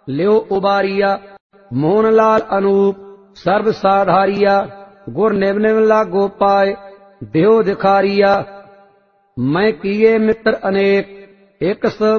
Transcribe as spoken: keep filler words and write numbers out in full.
लियो उबारिया। मोहन लाल अनूप सर्व साधारिया। गुर निव निव लागो पाए देहो दिखारिया। मैं किए मित्र अनेक एक स